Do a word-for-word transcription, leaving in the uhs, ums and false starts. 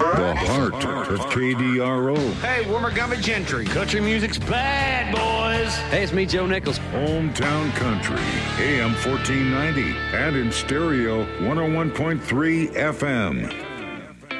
The heart of K D R O. Hey, Warmagama Gentry. Country music's bad, boys. Hey, it's me, Joe Nichols. Hometown Country, A M fourteen ninety, and in stereo, one oh one point three F M.